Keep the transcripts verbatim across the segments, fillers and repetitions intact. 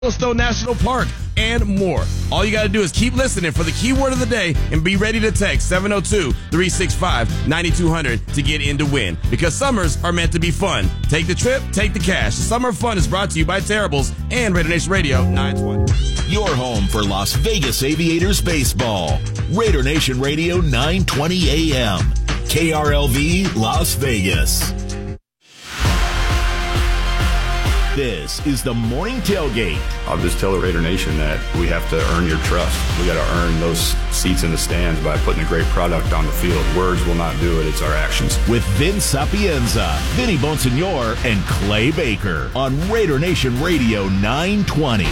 Yellowstone National Park, and more. All you got to do is keep listening for the keyword of the day and be ready to text seven oh two, three six five, nine two zero zero to get in to win. Because summers are meant to be fun. Take the trip, take the cash. The Summer of Fun is brought to you by Terribles and Raider Nation Radio nine twenty. Your home for Las Vegas Aviators baseball. Raider Nation Radio nine twenty A M. K R L V Las Vegas. This is the Morning Tailgate. I'll just tell the Raider Nation that we have to earn your trust. We got to earn those seats in the stands by putting a great product on the field. Words will not do it. It's our actions. With Vince Sapienza, Vinny Bonsignor, and Clay Baker on Raider Nation Radio nine twenty.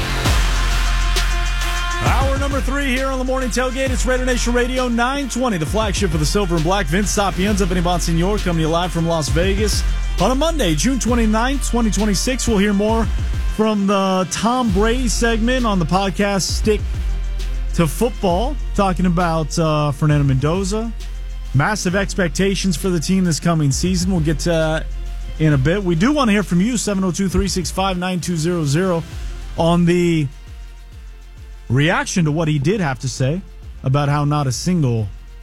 Hour number three here on the Morning Tailgate. It's Raider Nation Radio nine twenty, the flagship of the Silver and Black. Vince Sapienza, Vinny Bonsignor, coming to you live from Las Vegas. On a Monday, June twenty-ninth, twenty twenty-six, we'll hear more from the Tom Brady segment on the podcast Stick to Football, talking about uh, Fernando Mendoza. Massive expectations for the team this coming season. We'll get to that in a bit. We do want to hear from you, seven oh two, three six five, nine two zero zero, on the reaction to what he did have to say about how not a single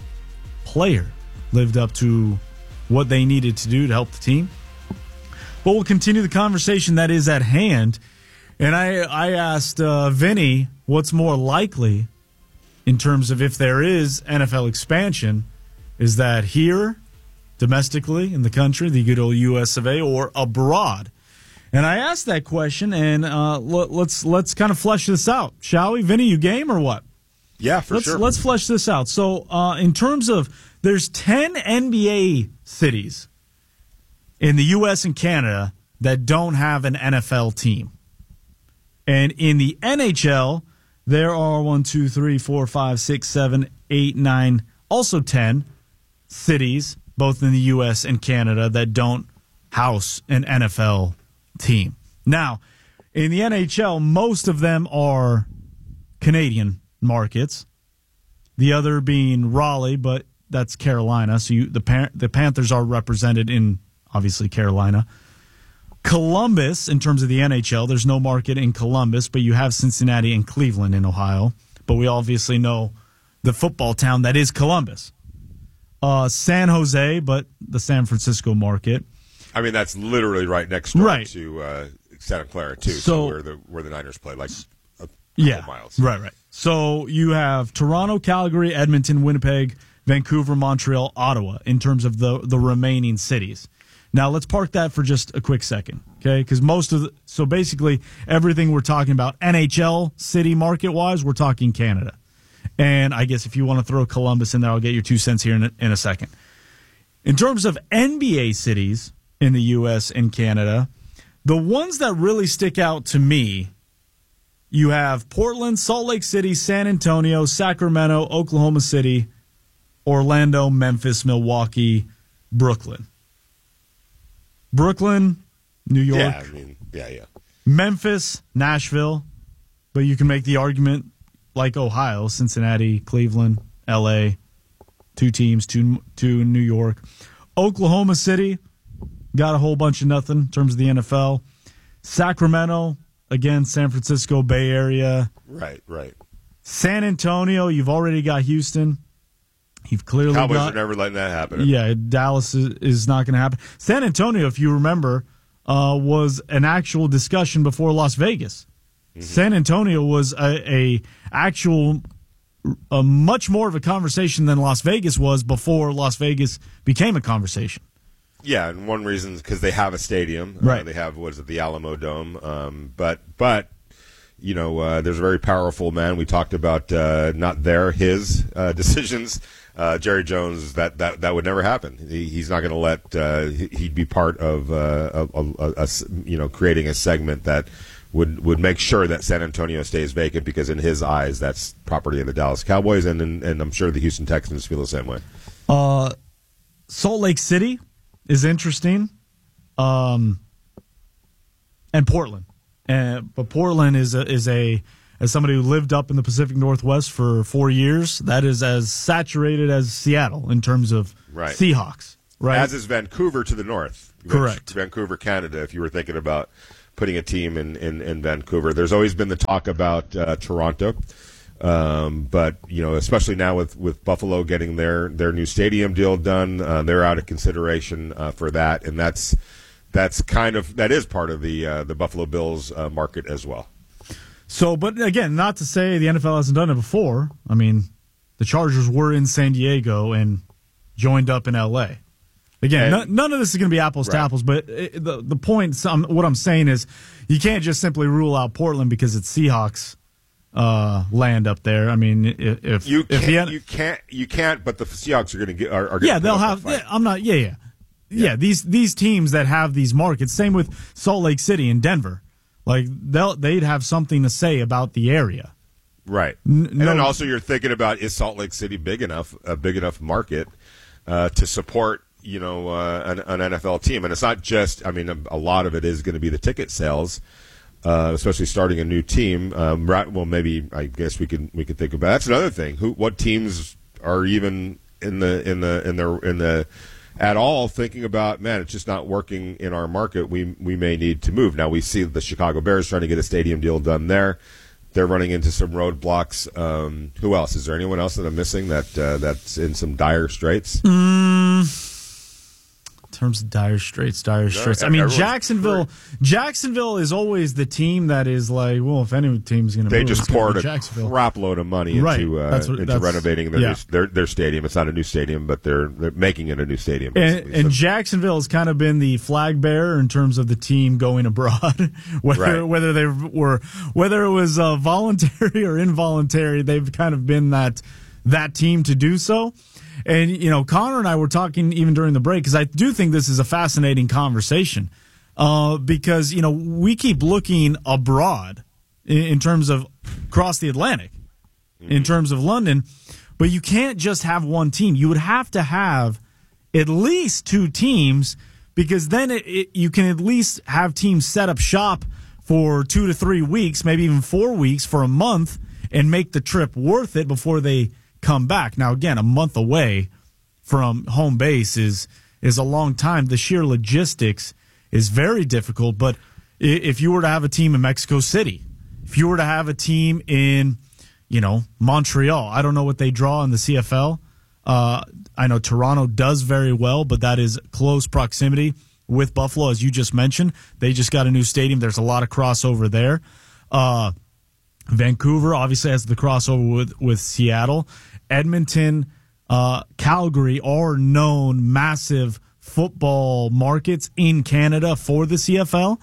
player lived up to what they needed to do to help the team. But we'll continue the conversation that is at hand. And I, I asked uh, Vinny what's more likely in terms of if there is N F L expansion. Is that here, domestically, in the country, the good old U S of A, or abroad? And I asked that question, and uh, l- let's let's kind of flesh this out, shall we? Vinny, you game or what? Yeah, for let's, sure. Let's flesh this out. So uh, in terms of, there's ten N B A cities in the U S and Canada that don't have an N F L team. And in the N H L, there are one, two, three, four, five, six, seven, eight, nine, also ten cities, both in the U S and Canada, that don't house an N F L team. Now, in the N H L, most of them are Canadian markets. The other being Raleigh, but that's Carolina. So you, the Pan- the Panthers are represented in, obviously, Carolina. Columbus, in terms of the N H L, there's no market in Columbus, but you have Cincinnati and Cleveland in Ohio. But we obviously know the football town that is Columbus. Uh, San Jose, but the San Francisco market. I mean, that's literally right next door right. to uh, Santa Clara, too, so, so where the where the Niners play, like a yeah, couple miles. Right, right. So you have Toronto, Calgary, Edmonton, Winnipeg, Vancouver, Montreal, Ottawa, in terms of the, the remaining cities. Now, let's park that for just a quick second, okay? Because most of the, so basically everything we're talking about N H L city market-wise, we're talking Canada. And I guess if you want to throw Columbus in there, I'll get your two cents here in a, in a second. In terms of N B A cities in the U S and Canada, the ones that really stick out to me, you have Portland, Salt Lake City, San Antonio, Sacramento, Oklahoma City, Orlando, Memphis, Milwaukee, Brooklyn. Brooklyn, New York. Yeah, I mean, yeah, yeah. Memphis, Nashville. But you can make the argument like Ohio, Cincinnati, Cleveland, L A, two teams, two, two in New York. Oklahoma City, got a whole bunch of nothing in terms of the N F L. Sacramento, again, San Francisco, Bay Area. Right, right. San Antonio, you've already got Houston. You've clearly Cowboys got, are never letting that happen. Yeah, Dallas is, is not going to happen. San Antonio, if you remember, uh, was an actual discussion before Las Vegas. Mm-hmm. San Antonio was a, a actual, a much more of a conversation than Las Vegas was before Las Vegas became a conversation. Yeah, and one reason is because they have a stadium. Right. Uh, they have, what is it, the Alamo Dome. Um, but, but you know, uh, there's a very powerful man. We talked about uh, not their, his uh, decisions. Uh, Jerry Jones, that, that, that would never happen. He, he's not going to let uh, he'd be part of uh, a, a, a, you know creating a segment that would would make sure that San Antonio stays vacant, because in his eyes that's property of the Dallas Cowboys, and and, and I'm sure the Houston Texans feel the same way. Uh, Salt Lake City is interesting, um, and Portland, uh, but Portland is a, is a as somebody who lived up in the Pacific Northwest for four years, that is as saturated as Seattle in terms of right. Seahawks. Right, as is Vancouver to the north. Correct. Vancouver, Canada, if you were thinking about putting a team in, in, in Vancouver. There's always been the talk about uh, Toronto. Um, but, you know, especially now with, with Buffalo getting their, their new stadium deal done, uh, they're out of consideration uh, for that. And that's that's kind of that is part of the uh, the Buffalo Bills uh, market as well. So, but again, not to say the N F L hasn't done it before. I mean, the Chargers were in San Diego and joined up in L A. Again, and, n- none of this is going to be apples right. to apples, but it, the the point, some, what I'm saying is you can't just simply rule out Portland because it's Seahawks. Uh, land up there. I mean, if you if can't, the, you can't, you can't. But the Seahawks are going to get are, are yeah, they'll have. Yeah, I'm not. Yeah, yeah, yeah, yeah. These these teams that have these markets. Same with Salt Lake City and Denver. Like they'll they'd have something to say about the area, right? N- and no, then also you're thinking about, is Salt Lake City big enough, a big enough market uh, to support you know uh, an, an N F L team? And it's not just. I mean, a, a lot of it is going to be the ticket sales. Uh, especially starting a new team. Um, right, well, maybe I guess we could we could think about that's another thing. Who, what teams are even in the in the in the in the at all thinking about? Man, it's just not working in our market. We we may need to move. Now we see the Chicago Bears trying to get a stadium deal done there. They're running into some roadblocks. Um, who else? Is there anyone else that I'm missing that uh, that's in some dire straits? Mm. In terms of dire straits, dire straits. I mean, Jacksonville. Great. Jacksonville is always the team that is like, well, if any team's going to, they move, just poured a Jacksonville. crap load of money right. into uh, that's what, into that's, renovating their, yeah. new, their their stadium. It's not a new stadium, but they're they're making it a new stadium. And, and so. Jacksonville has kind of been the flag bearer in terms of the team going abroad, whether right. whether they were whether it was uh, voluntary or involuntary. They've kind of been that that team to do so. And, you know, Connor and I were talking even during the break because I do think this is a fascinating conversation uh, because, you know, we keep looking abroad in, in terms of across the Atlantic, mm-hmm. in terms of London, but you can't just have one team. You would have to have at least two teams because then it, it, you can at least have teams set up shop for two to three weeks, maybe even four weeks for a month and make the trip worth it before they come back. Now, again, a month away from home base is is a long time. The sheer logistics is very difficult. But if you were to have a team in Mexico City, if you were to have a team in, you know, Montreal, I don't know what they draw in the C F L. Uh, I know Toronto does very well, but that is close proximity with Buffalo, as you just mentioned. They just got a new stadium. There's a lot of crossover there. Uh, Vancouver obviously has the crossover with, with Seattle. Edmonton, uh, Calgary are known massive football markets in Canada for the C F L.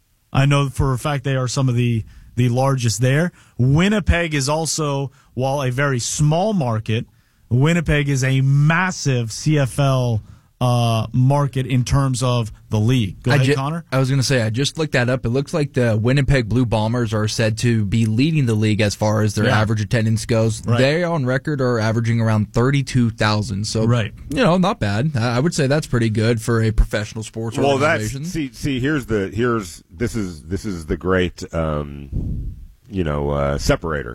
I know for a fact they are some of the, the largest there. Winnipeg is also, while a very small market, Winnipeg is a massive C F L Uh, market in terms of the league. Go ahead, I ju- Connor. I was going to say, I just looked that up. It looks like the Winnipeg Blue Bombers are said to be leading the league as far as their yeah. average attendance goes. Right. They, on record, are averaging around thirty-two thousand. So, right. you know, not bad. I would say that's pretty good for a professional sports well, organization. That's, see, see, here's the, here's, this is, this is the great, um, you know, uh, separator.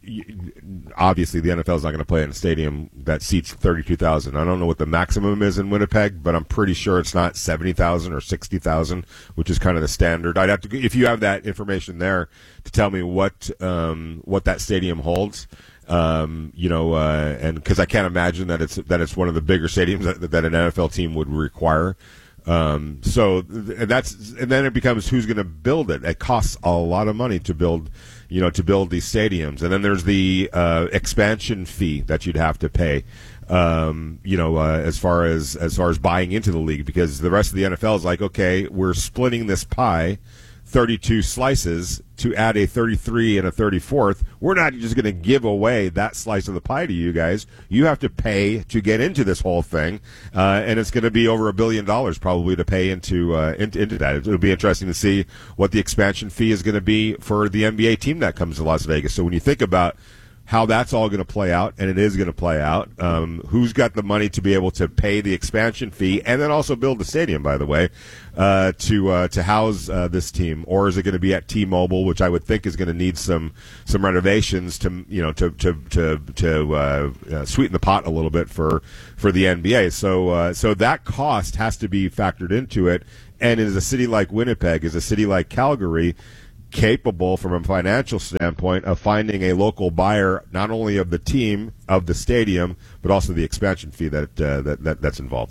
Obviously, the N F L is not going to play in a stadium that seats thirty-two thousand. I don't know what the maximum is in Winnipeg, but I'm pretty sure it's not seventy thousand or sixty thousand, which is kind of the standard. I'd have to, if you have that information there, to tell me what um, what that stadium holds. Um, you know, uh, and because I can't imagine that it's that it's one of the bigger stadiums that, that an N F L team would require. Um, so and that's and then it becomes who's going to build it. It costs a lot of money to build. You know, to build these stadiums. And then there's the uh, expansion fee that you'd have to pay, um, you know, uh, as far as as far as buying into the league, because the rest of the N F L is like, okay, we're splitting this pie, thirty-two slices, to add a thirty-three and a thirty-fourth. We're not just going to give away that slice of the pie to you guys. You have to pay to get into this whole thing, uh, and it's going to be over a billion dollars probably to pay into, uh, into into that. It'll be interesting to see what the expansion fee is going to be for the N B A team that comes to Las Vegas. So when you think about how that's all going to play out, and it is going to play out. Um, who's got the money to be able to pay the expansion fee and then also build the stadium, by the way, uh, to uh, to house uh, this team? Or is it going to be at T-Mobile, which I would think is going to need some some renovations to you know to to to, to uh, uh, sweeten the pot a little bit for for the N B A? So uh, so that cost has to be factored into it. And is a city like Winnipeg, is a city like Calgary capable from a financial standpoint of finding a local buyer, not only of the team, of the stadium, but also the expansion fee that, uh, that, that that's involved?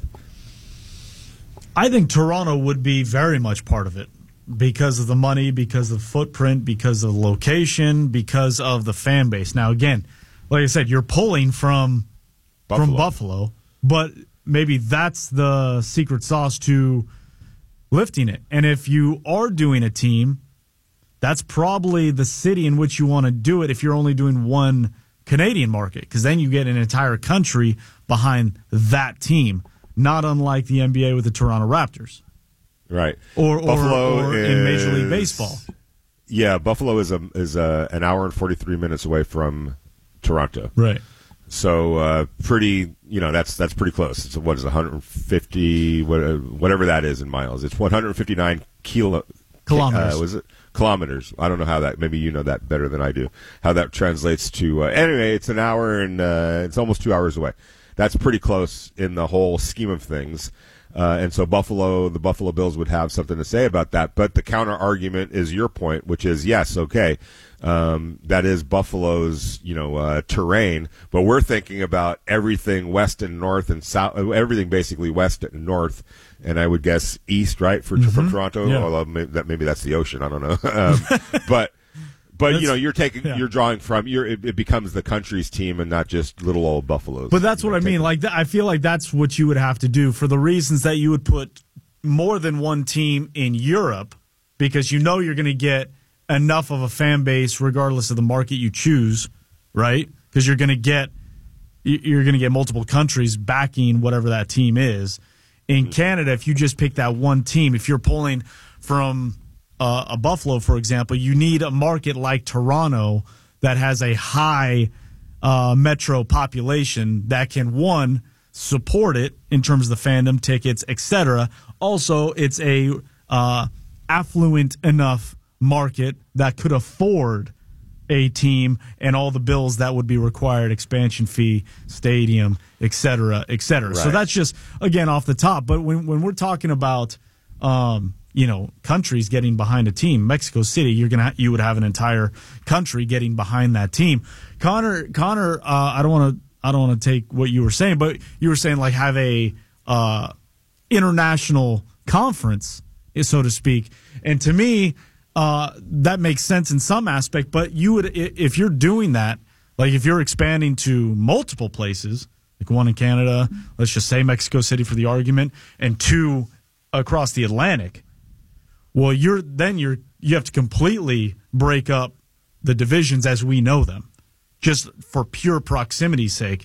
I think Toronto would be very much part of it because of the money, because of the footprint, because of the location, because of the fan base. Now, again, like I said, you're pulling from Buffalo. from Buffalo, but maybe that's the secret sauce to lifting it. And if you are doing a team, that's probably the city in which you want to do it if you're only doing one Canadian market, because then you get an entire country behind that team. Not unlike the N B A with the Toronto Raptors. Right. Or, or, Buffalo or is, in Major League Baseball. Yeah, Buffalo is a, is a, an hour and forty-three minutes away from Toronto. Right. So uh, pretty, you know, that's that's pretty close. It's, what is it, one hundred fifty, whatever that is in miles. It's one hundred fifty-nine kilo, kilometers. Uh, was it? Kilometers. I don't know how that, maybe you know that better than I do, how that translates to, uh, anyway, it's an hour and uh, it's almost two hours away. That's pretty close in the whole scheme of things. Uh, and so Buffalo, the Buffalo Bills would have something to say about that. But the counter argument is your point, which is, yes, okay, um, that is Buffalo's, you know, uh, terrain. But we're thinking about everything west and north and south, everything basically west and north. And I would guess east, right, for mm-hmm. from Toronto. Yeah. Although maybe, that, maybe that's the ocean. I don't know. um, but. But that's, you know, you're taking, yeah. you're drawing from, you're, it, it becomes the country's team and not just little old Buffaloes. But that's what know, I mean. Like, I feel like that's what you would have to do for the reasons that you would put more than one team in Europe, because you know you're going to get enough of a fan base regardless of the market you choose, right? Because you're going to get, you're going to get multiple countries backing whatever that team is. In mm-hmm. Canada, if you just pick that one team, if you're pulling from Uh, a Buffalo, for example, you need a market like Toronto that has a high uh, metro population that can, one, support it in terms of the fandom, tickets, et cetera. Also, it's a uh, affluent enough market that could afford a team and all the bills that would be required, expansion fee, stadium, et cetera, et cetera. Right. So that's just, again, off the top. But when, when we're talking about um, you know, countries getting behind a team. Mexico City, you're gonna ha- you would have an entire country getting behind that team. Connor, Connor, uh, I don't want to, I don't want to take what you were saying, but you were saying like have a uh, international conference, so to speak. And to me, uh, that makes sense in some aspect. But you would, if you're doing that, like if you're expanding to multiple places, like one in Canada, let's just say Mexico City for the argument, and two across the Atlantic. Well, you're then you're you have to completely break up the divisions as we know them, just for pure proximity's sake.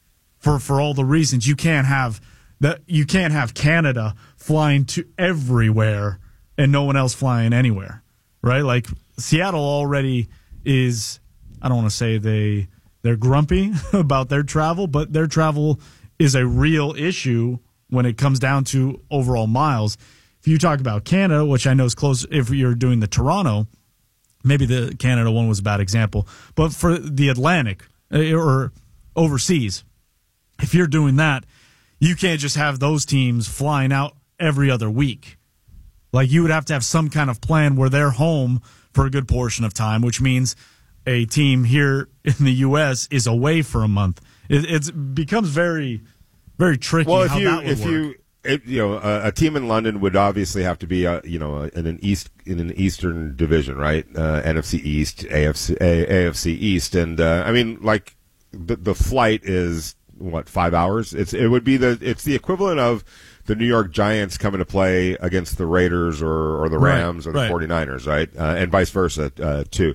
For for all the reasons you can't have that you can't have Canada flying to everywhere and no one else flying anywhere, right? Like Seattle already is. I don't want to say they they're grumpy about their travel, but their travel is a real issue when it comes down to overall miles. If you talk about Canada, which I know is close, if you're doing the Toronto, maybe the Canada one was a bad example, but for the Atlantic or overseas, if you're doing that, you can't just have those teams flying out every other week. Like you would have to have some kind of plan where they're home for a good portion of time, which means a team here in the U S is away for a month. It it's, becomes very, very tricky well, if how you, that would if work. You, It, you know, a, a team in London would obviously have to be, uh, you know, in an east in an Eastern division, right? Uh, N F C East, A F C, A, AFC East, and uh, I mean, like the the flight is what five hours? It's it would be the it's the equivalent of the New York Giants coming to play against the Raiders or, or the Rams right, or the right. forty-niners, right? Uh, and vice versa uh, too.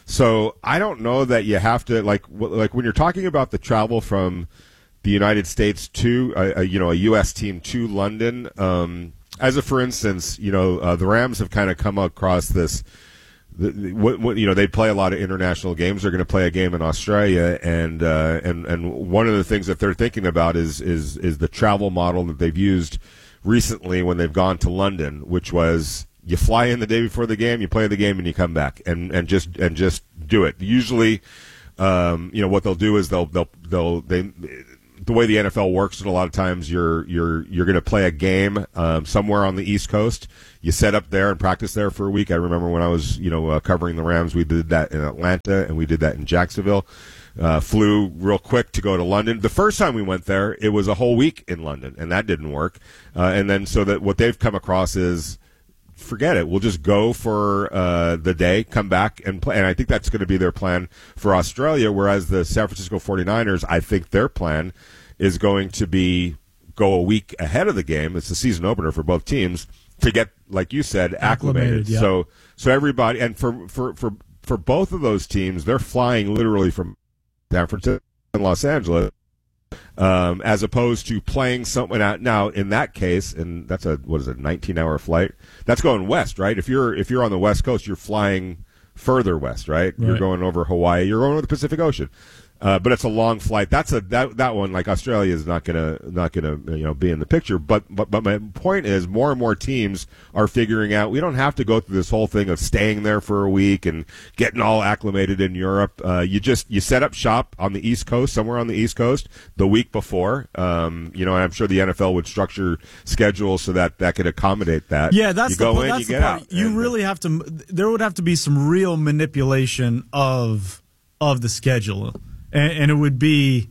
So I don't know that you have to like w- like when you're talking about the travel from the United States to a, a you know a U S team to London. Um, as a for instance, you know uh, the Rams have kind of come across this. The, the, what, what, you know they play a lot of international games. They're going to play a game in Australia, and uh, and and one of the things that they're thinking about is is is the travel model that they've used recently when they've gone to London, which was you fly in the day before the game, you play the game, and you come back, and and just and just do it. Usually, um, you know what they'll do is they'll they'll they'll they. the way the N F L works, and a lot of times you're you're you're going to play a game um, somewhere on the East Coast. You set up there and practice there for a week. I remember when I was you know uh, covering the Rams, we did that in Atlanta and we did that in Jacksonville. Uh, flew real quick to go to London. The first time we went there, it was a whole week in London, and that didn't work. Uh, and then so that what they've come across is, forget it. We'll just go for uh, the day, come back and play. And I think that's going to be their plan for Australia, whereas the San Francisco forty-niners, I think their plan is going to be go a week ahead of the game. It's the season opener for both teams to get, like you said, acclimated. acclimated yeah. So so everybody, and for, for, for, for both of those teams, they're flying literally from San Francisco and Los Angeles, um, as opposed to playing someone out. Now, in that case, and that's a what is it, nineteen hour flight? That's going west, right? If you're if you're on the West Coast, you're flying further west, right? right. You're going over Hawaii. You're going over the Pacific Ocean. Uh, but it's a long flight. That's a that that one. Like Australia is not gonna not gonna you know be in the picture. But but but my point is, more and more teams are figuring out we don't have to go through this whole thing of staying there for a week and getting all acclimated in Europe. Uh, you just you set up shop on the East Coast, somewhere on the East Coast, the week before. Um, you know, and I'm sure the N F L would structure schedules so that that could accommodate that. Yeah, that's you go the, in, that's you the get part. out. You and, really have to. There would have to be some real manipulation of of the schedule. And, and it would be,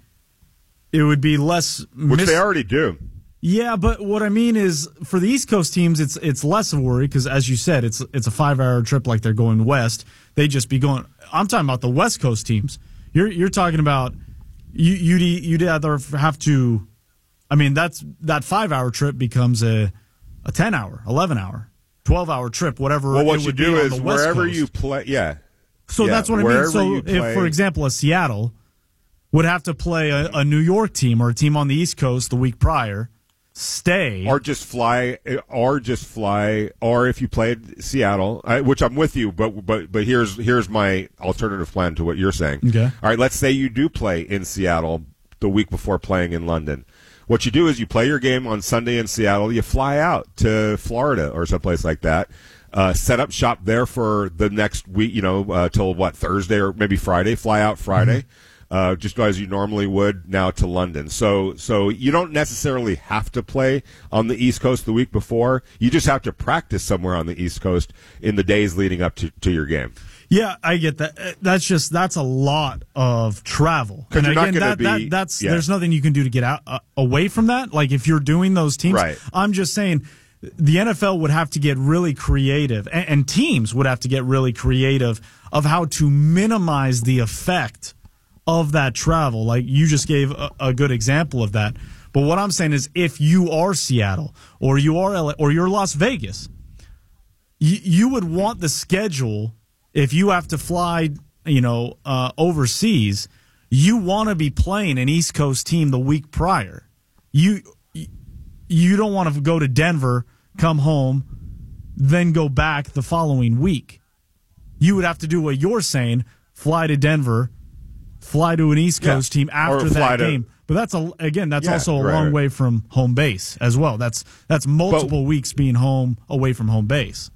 it would be less. Which mis- they already do. Yeah, but what I mean is, for the East Coast teams, it's it's less of a worry because, as you said, it's it's a five hour trip like they're going west. They just be going. I'm talking about the West Coast teams. You're you're talking about you you'd you'd either have to. I mean, that's that five hour trip becomes a a ten hour, eleven hour, twelve hour trip, whatever. Well, what it you would do be on is the West wherever Coast. you play. Yeah. So yeah, that's what I mean. So, if, play, for example, a Seattle would have to play a, a New York team or a team on the East Coast the week prior, stay, or just fly, or just fly, or if you played Seattle, I, which I'm with you, but but but here's here's my alternative plan to what you're saying. Okay. All right, let's say you do play in Seattle the week before playing in London. What you do is you play your game on Sunday in Seattle, you fly out to Florida or someplace like that. Uh, set up shop there for the next week, you know, uh, till what, Thursday or maybe Friday, fly out Friday, mm-hmm. uh, just as you normally would now to London. So, so you don't necessarily have to play on the East Coast the week before. You just have to practice somewhere on the East Coast in the days leading up to, to your game. Yeah, I get that. That's just, that's a lot of travel. And you're again, not that, be, that, that's, yeah. there's nothing you can do to get out, uh, away from that. Like if you're doing those teams, right. I'm just saying, the N F L would have to get really creative, and, and teams would have to get really creative of how to minimize the effect of that travel. Like you just gave a, a good example of that. But what I'm saying is, if you are Seattle or you are L A or you're Las Vegas, you, you would want the schedule. If you have to fly, you know, uh, overseas, you want to be playing an East Coast team the week prior. You. You don't want to go to Denver, come home, then go back the following week. You would have to do what you're saying, fly to Denver, fly to an East Coast yeah. team after that to, game. But that's a, again, that's yeah, also a right, long right. way from home base as well. That's that's multiple but, weeks being home away from home base.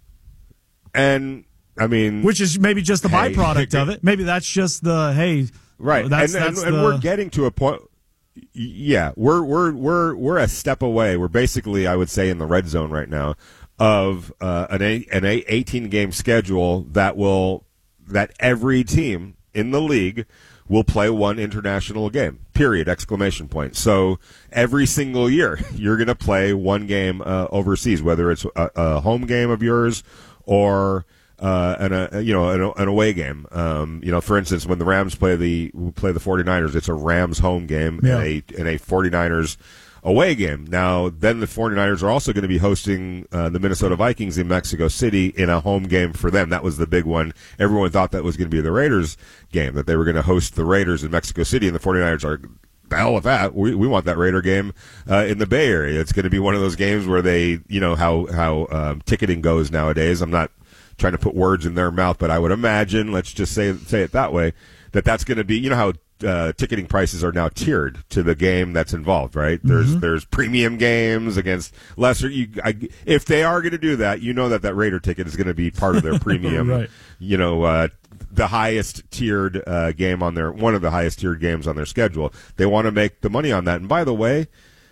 And I mean, which is maybe just the hey, byproduct of it. Maybe that's just the hey, right. That's, and that's and, the, and we're getting to a point. Yeah, we're we're we're we're a step away. We're basically, I would say, in the red zone right now of uh, an a, an eighteen game schedule that will that every team in the league will play one international game. Period! Exclamation point. So every single year, you're going to play one game uh, overseas, whether it's a, a home game of yours or. Uh, and a you know an, an away game. Um, you know, for instance, when the Rams play the play the forty-niners, it's a Rams home game yeah. and a and a forty-niners away game. Now, then the forty-niners are also going to be hosting uh, the Minnesota Vikings in Mexico City in a home game for them. That was the big one. Everyone thought that was going to be the Raiders game, that they were going to host the Raiders in Mexico City, and the forty-niners are. The hell with that. We we want that Raider game uh, in the Bay Area. It's going to be one of those games where they, you know, how how um, ticketing goes nowadays. I'm not trying to put words in their mouth, but I would imagine, let's just say say it that way, that that's going to be, you know how uh, ticketing prices are now tiered to the game that's involved, right? There's Mm-hmm. there's premium games against lesser. You, I, if they are going to do that, you know that that Raider ticket is going to be part of their premium. Right. You know, uh, the highest tiered uh, game on their one of the highest tiered games on their schedule. They want to make the money on that. And by the way,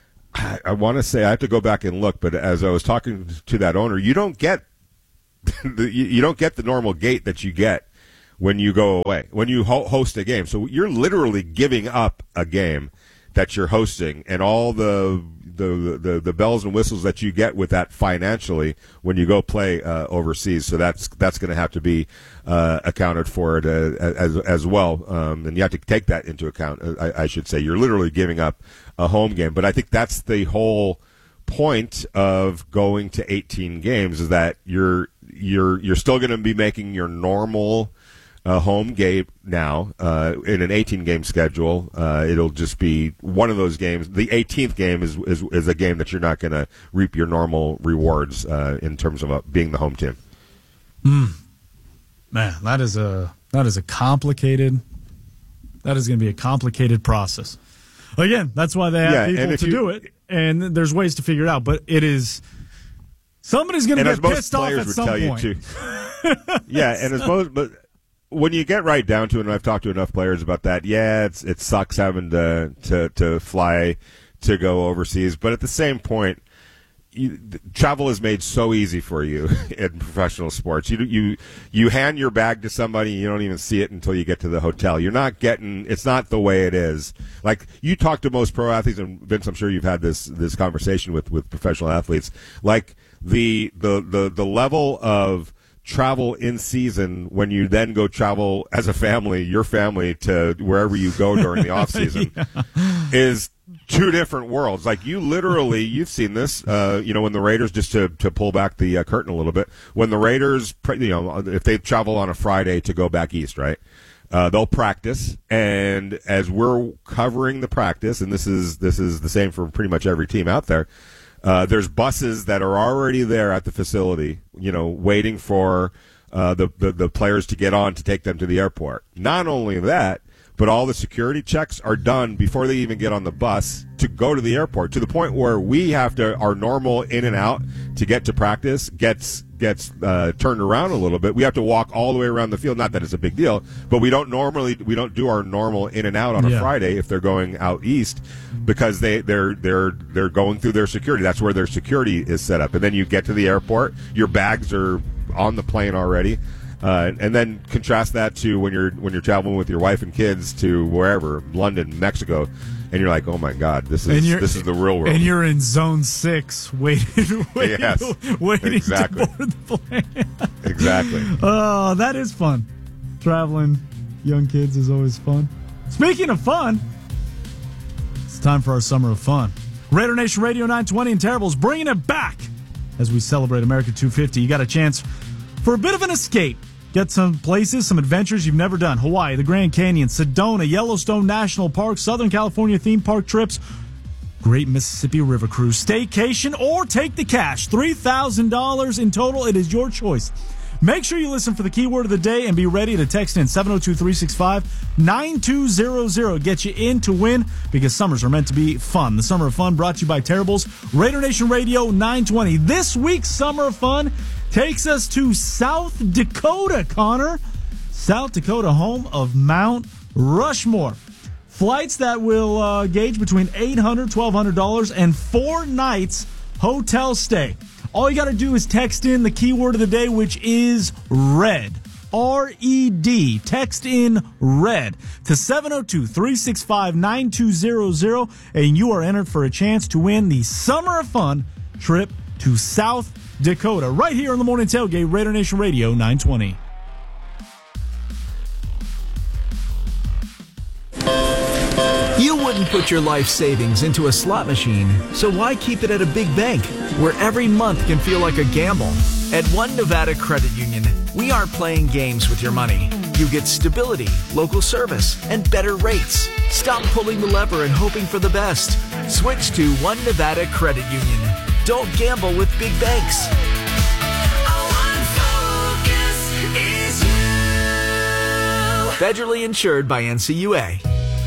I, I want to say I have to go back and look, but as I was talking to that owner, you don't get the, you, you don't get the normal gate that you get when you go away, when you ho- host a game. So you're literally giving up a game that you're hosting and all the the, the, the bells and whistles that you get with that financially when you go play uh, overseas. So that's that's going to have to be uh, accounted for it, uh, as as well. Um, and you have to take that into account, I, I should say. You're literally giving up a home game. But I think that's the whole point of going to eighteen games, is that you're you're you're still going to be making your normal uh, home game now uh, in an eighteen game schedule. Uh, it'll just be one of those games. The eighteenth game is is, is a game that you're not going to reap your normal rewards uh, in terms of uh, being the home team. Mm. Man, that is a that is a complicated. That is going to be a complicated process. Again, that's why they have Yeah, people and if to you- do it, and there's ways to figure it out. But it is somebody's going to And get as most pissed off players at would some tell point. you too. Yeah, and as most, but when you get right down to it, and I've talked to enough players about that, yeah, it's it sucks having to to to fly to go overseas, but at the same point, you, travel is made so easy for you in professional sports. You you you hand your bag to somebody, you don't even see it until you get to the hotel. You're not getting. It's not the way it is. Like you talk to most pro athletes, and Vince, I'm sure you've had this this conversation with with professional athletes. Like the the the the level of travel in season when you then go travel as a family, your family, to wherever you go during the off season yeah. is two different worlds. Like you literally, you've seen this, uh, you know, when the Raiders, just to, to pull back the uh, curtain a little bit, when the Raiders, you know, if they travel on a Friday to go back east, right? Uh, they'll practice, and as we're covering the practice, and this is this is the same for pretty much every team out there, uh, there's buses that are already there at the facility, you know, waiting for uh, the, the the players to get on to take them to the airport. Not only that, but all the security checks are done before they even get on the bus to go to the airport, to the point where we have to, our normal in and out to get to practice gets gets uh, turned around a little bit. We have to walk all the way around the field. Not that it's a big deal, but we don't normally, we don't do our normal in and out on a Yeah. Friday if they're going out east, because they, they're, they're, they're going through their security. That's where their security is set up. And then you get to the airport, your bags are on the plane already. Uh, and then contrast that to when you're when you're traveling with your wife and kids to wherever, London, Mexico, and you're like, oh my God, this is this is the real world. And you're in zone six, waiting, waiting, Yes, waiting exactly. to board the plane. Exactly. Oh, that is fun. Traveling young kids is always fun. Speaking of fun, it's time for our Summer of Fun. Raider Nation Radio nine twenty and Terrible's bringing it back as we celebrate America two fifty. You got a chance for a bit of an escape. Get some places, some adventures you've never done. Hawaii, the Grand Canyon, Sedona, Yellowstone National Park, Southern California theme park trips, Great Mississippi River Cruise, staycation, or take the cash. three thousand dollars in total. It is your choice. Make sure you listen for the keyword of the day and be ready to text in seven oh two, three six five, nine two zero zero. Get you in to win, because summers are meant to be fun. The Summer of Fun brought to you by Terribles, Raider Nation Radio nine twenty. This week's Summer of Fun takes us to South Dakota, Connor. South Dakota, home of Mount Rushmore. Flights that will uh, gauge between eight hundred dollars, twelve hundred dollars and four nights hotel stay. All you got to do is text in the keyword of the day, which is red. R E D. Text in red to seven oh two, three six five, nine two zero zero, and you are entered for a chance to win the Summer of Fun trip to South Dakota, right here on the Morning Tailgate, Raider Nation Radio nine twenty. You wouldn't put your life savings into a slot machine, so why keep it at a big bank where every month can feel like a gamble? At One Nevada Credit Union, we aren't playing games with your money. You get stability, local service, and better rates. Stop pulling the lever and hoping for the best. Switch to One Nevada Credit Union. Don't gamble with big banks. Federally insured by N C U A.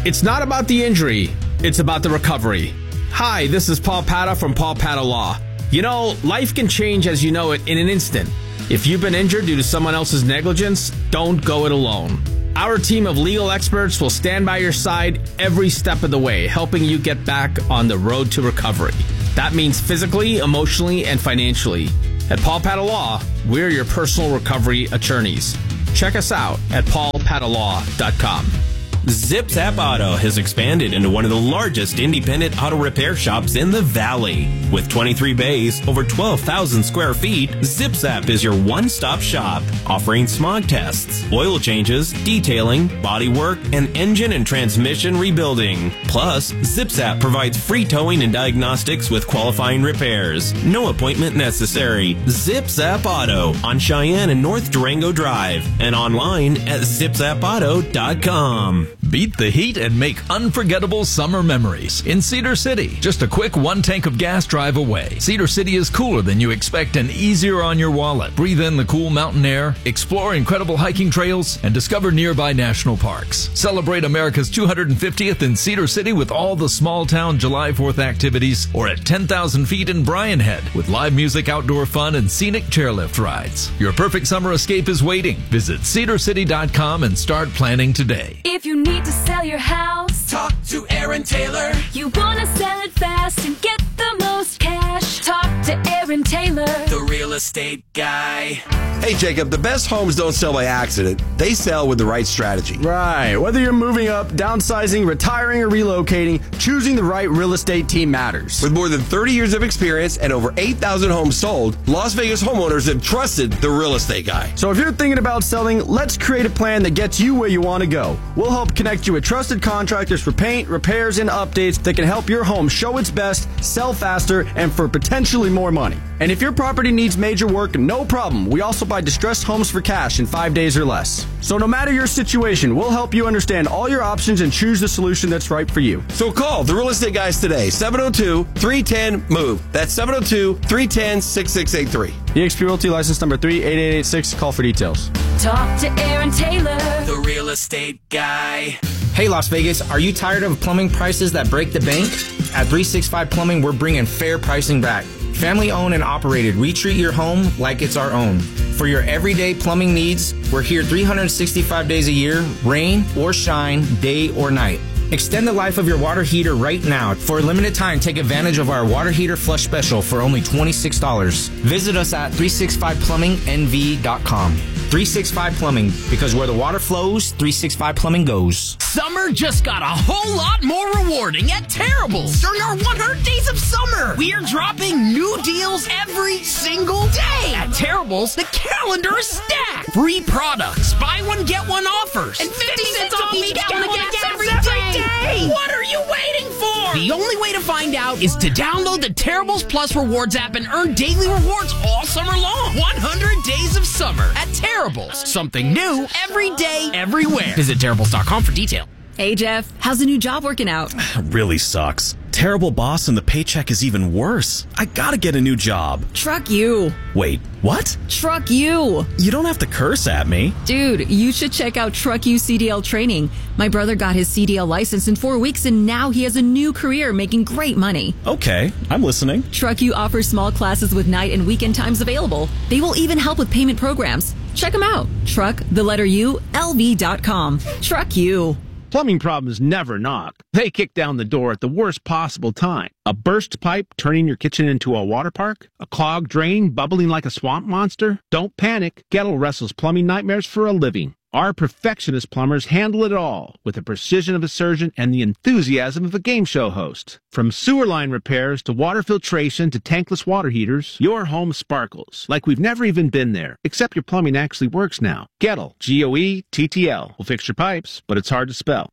It's not about the injury, it's about the recovery. Hi, this is Paul Pata from Paul Pata Law. You know, life can change as you know it in an instant. If you've been injured due to someone else's negligence, don't go it alone. Our team of legal experts will stand by your side every step of the way, helping you get back on the road to recovery. That means physically, emotionally, and financially. At Paul Pata Law, we're your personal recovery attorneys. Check us out at paul pata law dot com. Zip Zap Auto has expanded into one of the largest independent auto repair shops in the Valley. With twenty-three bays, over twelve thousand square feet, Zip Zap is your one-stop shop, offering smog tests, oil changes, detailing, body work, and engine and transmission rebuilding. Plus, Zip Zap provides free towing and diagnostics with qualifying repairs. No appointment necessary. Zip Zap Auto on Cheyenne and North Durango Drive and online at zip zap auto dot com. Beat the heat and make unforgettable summer memories in Cedar City. Just a quick one tank of gas drive away. Cedar City is cooler than you expect and easier on your wallet. Breathe in the cool mountain air, explore incredible hiking trails, and discover nearby national parks. Celebrate America's two hundred fiftieth in Cedar City with all the small town July fourth activities, or at ten thousand feet in Bryan Head with live music, outdoor fun, and scenic chairlift rides. Your perfect summer escape is waiting. Visit cedar city dot com and start planning today. If you need to sell your house, talk to Aaron Taylor. You want to sell it fast and get the most cash, talk to Aaron Taylor, the real estate guy. Hey, Jacob, the best homes don't sell by accident. They sell with the right strategy. Right. Whether you're moving up, downsizing, retiring, or relocating, choosing the right real estate team matters. With more than thirty years of experience and over eight thousand homes sold, Las Vegas homeowners have trusted the real estate guy. So if you're thinking about selling, let's create a plan that gets you where you want to go. We'll help connect you with trusted contractors for paint, repairs, and updates that can help your home show its best, sell faster, and for potentially more money. And if your property needs major work, no problem. We also buy distressed homes for cash in five days or less. So no matter your situation, we'll help you understand all your options and choose the solution that's right for you. So call the real estate guys today, seven oh two, three one oh, MOVE. That's seven oh two, three one oh, six six eight three. E X P Realty license number three eight eight eight six. Call for details. talk to Aaron Taylor, the real estate guy. Hey Las Vegas, are you tired of plumbing prices that break the bank? At three sixty-five Plumbing, we're bringing fair pricing back. Family owned and operated, we treat your home like it's our own. For your everyday plumbing needs, we're here three hundred sixty-five days a year, rain or shine, day or night. Extend the life of your water heater right now. For a limited time, take advantage of our water heater flush special for only twenty-six dollars. Visit us at three sixty-five plumbing n v dot com. three sixty-five Plumbing, because where the water flows, three sixty-five Plumbing goes. Summer just got a whole lot more rewarding at Terrible's. During our one hundred days of summer, we are dropping new deals every single day. At Terrible's, the calendar is stacked. Free products, buy one, get one offers, and fifty cents off each gallon of gas every day. What are you waiting for? The only way to find out is to download the Terrible's Plus Rewards app and earn daily rewards all summer long. one hundred days of summer at Terrible's. Something new every day, everywhere. Visit Terrible's dot com for details. Hey, Jeff. How's the new job working out? Really sucks. Terrible boss and the paycheck is even worse. I gotta get a new job. Truck you. Wait, what? Truck you. You don't have to curse at me. Dude, you should check out Truck You C D L training. My brother got his C D L license in four weeks and now he has a new career making great money. Okay, I'm listening. Truck You offers small classes with night and weekend times available. They will even help with payment programs. Check them out. Truck, the letter U, L V dot com. Truck You. Plumbing problems never knock. They kick down the door at the worst possible time. A burst pipe turning your kitchen into a water park? A clogged drain bubbling like a swamp monster? Don't panic. Gettle wrestles plumbing nightmares for a living. Our perfectionist plumbers handle it all with the precision of a surgeon and the enthusiasm of a game show host. From sewer line repairs to water filtration to tankless water heaters, your home sparkles like we've never even been there, except your plumbing actually works now. Gettle, G O E T T L, will fix your pipes, but it's hard to spell.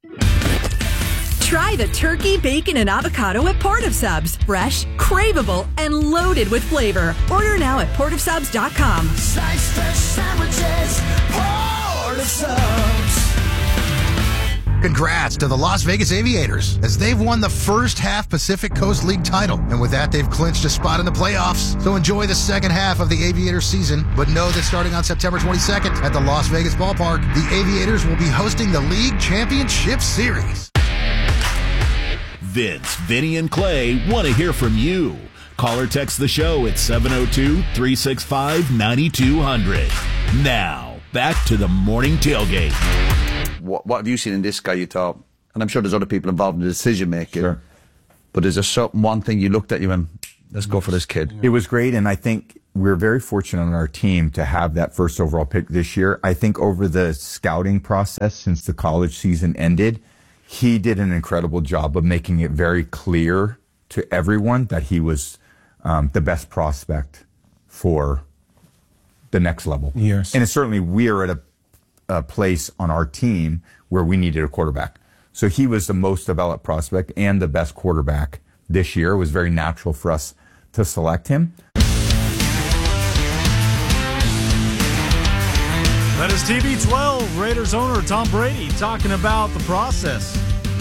Try the turkey, bacon, and avocado at Port of Subs. Fresh, craveable, and loaded with flavor. Order now at port of subs dot com. Slice fresh sandwiches, Port of Subs. Congrats to the Las Vegas Aviators, as they've won the first half Pacific Coast League title. And with that, they've clinched a spot in the playoffs. So enjoy the second half of the Aviators season. But know that starting on September twenty-second at the Las Vegas Ballpark, the Aviators will be hosting the League Championship Series. Vince, Vinny, and Clay want to hear from you. Call or text the show at seven oh two, three six five, nine two hundred. Now, back to the morning tailgate. What, what have you seen in this guy you thought? And I'm sure there's other people involved in the decision making. Sure. But is there something, one thing you looked at you and let's go for this kid? It was great, and I think we're very fortunate on our team to have that first overall pick this year. I think over the scouting process since the college season ended, he did an incredible job of making it very clear to everyone that he was um, the best prospect for the next level. Yes. And it's certainly we're at a, a place on our team where we needed a quarterback. So he was the most developed prospect and the best quarterback this year. It was very natural for us to select him. That is T V twelve, Raiders owner Tom Brady talking about the process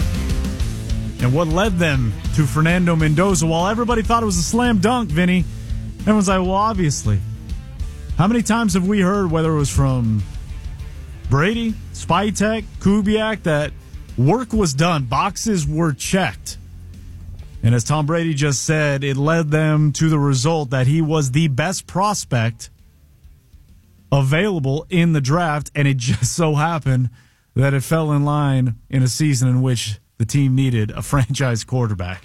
and what led them to Fernando Mendoza. While everybody thought it was a slam dunk, Vinny, everyone's like, well, obviously. How many times have we heard, whether it was from Brady, Spytek, Kubiak, that work was done, boxes were checked? And as Tom Brady just said, it led them to the result that he was the best prospect available in the draft, and it just so happened that it fell in line in a season in which the team needed a franchise quarterback.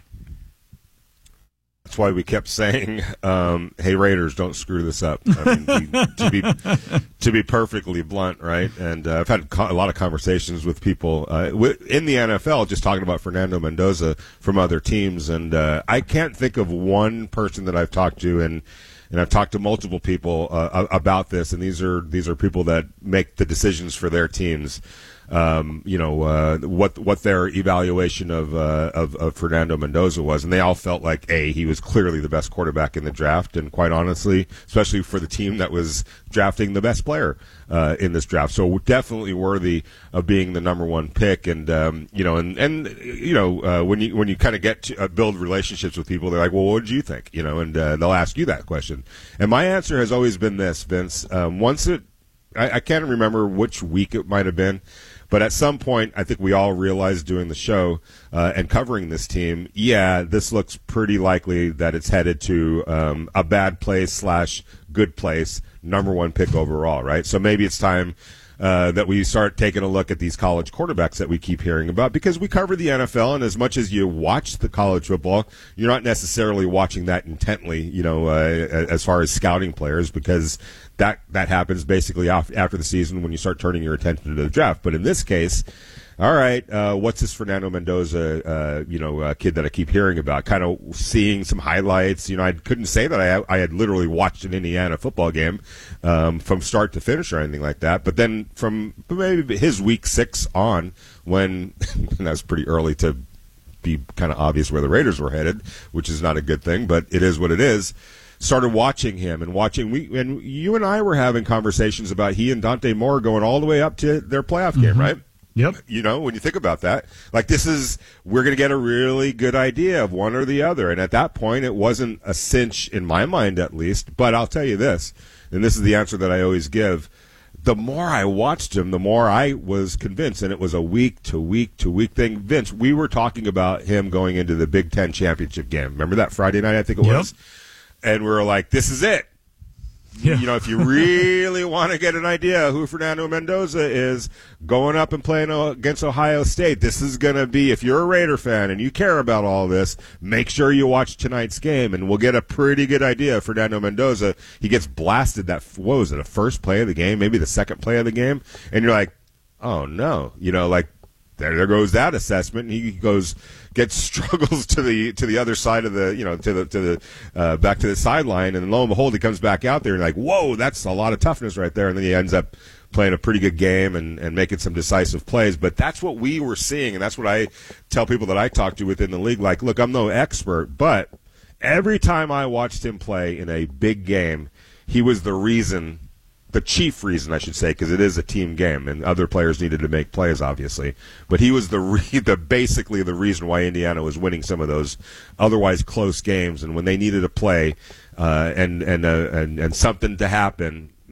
That's why we kept saying, um, hey, Raiders, don't screw this up. I mean, we, to be to be perfectly blunt, right? And uh, I've had co- a lot of conversations with people uh, in the N F L just talking about Fernando Mendoza from other teams, and uh, I can't think of one person that I've talked to, and and I've talked to multiple people uh, about this, and these are these are people that make the decisions for their teams. Um, you know uh, what what their evaluation of, uh, of of Fernando Mendoza was, and they all felt like a he was clearly the best quarterback in the draft, and quite honestly, especially for the team that was drafting the best player uh, in this draft, so definitely worthy of being the number one pick. And um, you know, and and you know uh, when you when you kind of get to uh, build relationships with people, they're like, well, what did you think? You know, and uh, they'll ask you that question, and my answer has always been this, Vince. Um, once it, I, I can't remember which week it might have been. But at some point, I think we all realized doing the show uh, and covering this team, yeah, this looks pretty likely that it's headed to um, a bad place slash good place, number one pick overall, right? So maybe it's time uh, that we start taking a look at these college quarterbacks that we keep hearing about, because we cover the N F L, and as much as you watch the college football, you're not necessarily watching that intently, you know, uh, as far as scouting players, because that that happens basically after the season when you start turning your attention to the draft. But in this case, all right, uh, what's this Fernando Mendoza, uh, you know, uh, kid that I keep hearing about? Kind of seeing some highlights. You know, I couldn't say that I I had literally watched an Indiana football game um, from start to finish or anything like that. But then from maybe his week six on, when and that was pretty early to be kind of obvious where the Raiders were headed, which is not a good thing, but it is what it is. Started watching him and watching we and you and I were having conversations about he and Dante Moore going all the way up to their playoff game, mm-hmm. right? Yep. You know, when you think about that, like this is we're going to get a really good idea of one or the other. And at that point, it wasn't a cinch in my mind, at least. But I'll tell you this, and this is the answer that I always give. The more I watched him, the more I was convinced, and it was a week to week to week thing. Vince, we were talking about him going into the Big Ten championship game. Remember that Friday night? I think it yep. was. And we were like, this is it. Yeah. You know, if you really want to get an idea of who Fernando Mendoza is going up and playing against Ohio State, this is going to be, if you're a Raider fan and you care about all this, make sure you watch tonight's game, and we'll get a pretty good idea of Fernando Mendoza. He gets blasted that, what was it, the first play of the game, maybe the second play of the game, and you're like, oh, no. You know, like, there, there goes that assessment. He goes, gets struggles to the to the other side of the, you know, to the to the uh, back to the sideline, and lo and behold, he comes back out there and like, whoa, that's a lot of toughness right there, and then he ends up playing a pretty good game and, and making some decisive plays. But that's what we were seeing, and that's what I tell people that I talk to within the league. Like, look, I'm no expert, but every time I watched him play in a big game, he was the reason. The chief reason, I should say, because it is a team game, and other players needed to make plays, obviously. But he was the re- the basically the reason why Indiana was winning some of those otherwise close games. And when they needed a play uh, and and, uh, and and something to happen,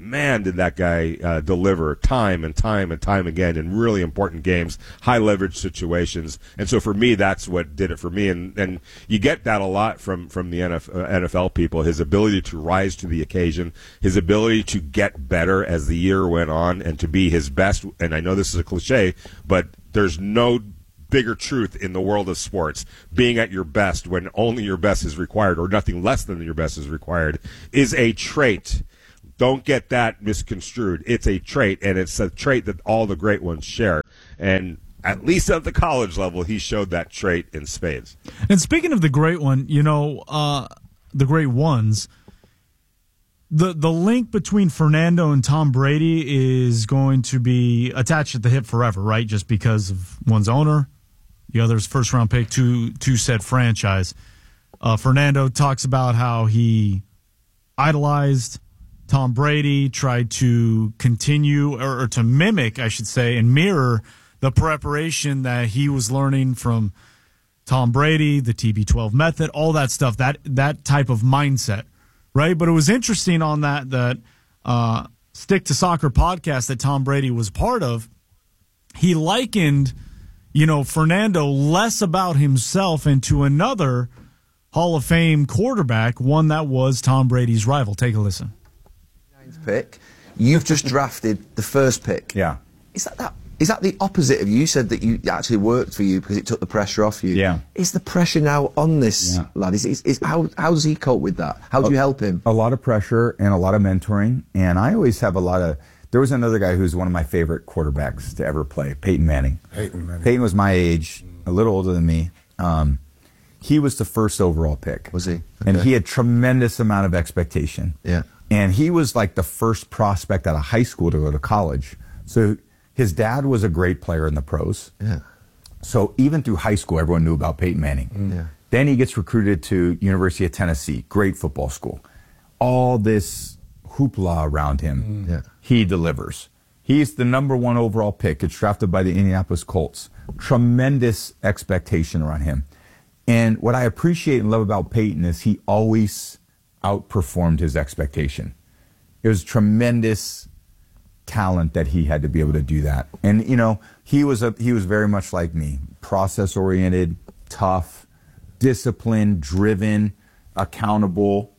man, did that guy uh, deliver time and time and time again in really important games, high leverage situations. And so for me, that's what did it for me. And, and you get that a lot from, from the N F L people, his ability to rise to the occasion, his ability to get better as the year went on and to be his best. And I know this is a cliche, but there's no bigger truth in the world of sports. Being at your best when only your best is required or nothing less than your best is required is a trait. Don't get that misconstrued. It's a trait, and it's a trait that all the great ones share. And at least at the college level, he showed that trait in spades. And speaking of the great one, you know, uh, the great ones, the the link between Fernando and Tom Brady is going to be attached at the hip forever, right? Just because of one's owner, the other's first-round pick to, to said franchise. Uh, Fernando talks about how he idolized Tom Brady, tried to continue or, or to mimic, I should say, and mirror the preparation that he was learning from Tom Brady, the T B twelve method, all that stuff, that that type of mindset, right? But it was interesting on that that uh, Stick to Soccer podcast that Tom Brady was part of. He likened, you know, Fernando less about himself and to another Hall of Fame quarterback, one that was Tom Brady's rival. Take a listen. Pick, you've just drafted the first pick. Yeah. Is that, that is that the opposite of you? You said that you actually worked for you because it took the pressure off you. Yeah. Is the pressure now on this yeah. lad? Is, is, is how how does he cope with that? How do you help him? A lot of pressure and a lot of mentoring, and I always have a lot of. There was another guy who's one of my favorite quarterbacks to ever play, Peyton Manning. Peyton Manning. Peyton was my age, a little older than me. Um, he was the first overall pick. Was he? Okay. And he had tremendous amount of expectation. Yeah. And he was like the first prospect out of high school to go to college. So his dad was a great player in the pros. Yeah. So even through high school, everyone knew about Peyton Manning. Mm. Yeah. Then he gets recruited to University of Tennessee, great football school. All this hoopla around him, mm. yeah. he delivers. He's the number one overall pick. Gets drafted by the Indianapolis Colts. Tremendous expectation around him. And what I appreciate and love about Peyton is he always outperformed his expectation. It was tremendous talent that he had to be able to do that. And you know, he was a he was very much like me, process oriented, tough, disciplined, driven, accountable.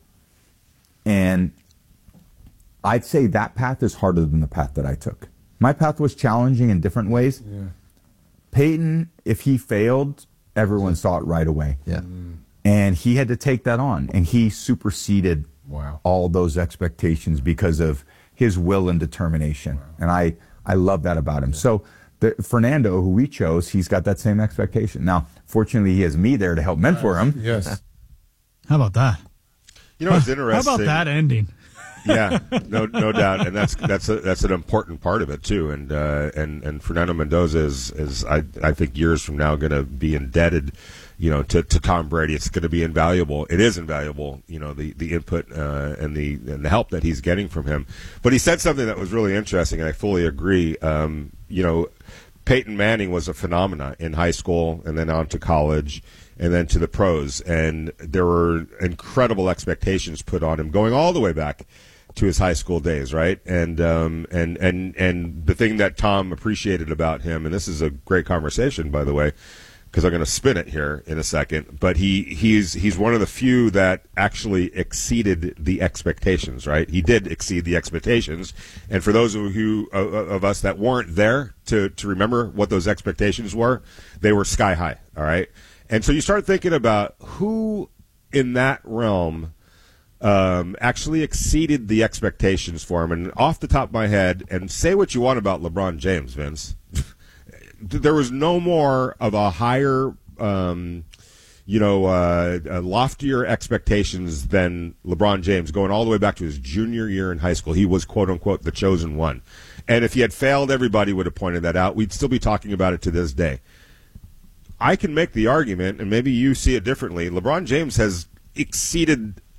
And I'd say that path is harder than the path that I took. My path was challenging in different ways. Yeah. Peyton, if he failed, everyone saw it right away. Yeah. Mm. And he had to take that on, and he superseded wow. all those expectations because of his will and determination. Wow. And I, I love that about him. Yeah. So the, Fernando, who we chose, he's got that same expectation. Now, fortunately, he has me there to help mentor him. Yes. How about that? You know, it's interesting. How about that ending? Yeah, no, no doubt, and that's that's a, that's an important part of it too. And uh, and and Fernando Mendoza is is I I think years from now going to be indebted, you know, to, to Tom Brady. It's going to be invaluable. It is invaluable, you know, the the input uh, and the and the help that he's getting from him. But he said something that was really interesting, and I fully agree. Um, you know, Peyton Manning was a phenomenon in high school and then on to college and then to the pros, and there were incredible expectations put on him going all the way back to his high school days, right? And um, and and and the thing that Tom appreciated about him, and this is a great conversation, by the way, because I'm going to spin it here in a second. But he he's he's one of the few that actually exceeded the expectations, right? He did exceed the expectations, and for those of who uh, of us that weren't there to to remember what those expectations were, they were sky high, all right. And so you start thinking about who in that realm Um, actually exceeded the expectations for him. And off the top of my head, and say what you want about LeBron James, Vince, there was no more of a higher, um, you know, uh, uh, loftier expectations than LeBron James going all the way back to his junior year in high school. He was, quote unquote, the chosen one. And if he had failed, everybody would have pointed that out. We'd still be talking about it to this day. I can make the argument, and maybe you see it differently, LeBron James has exceeded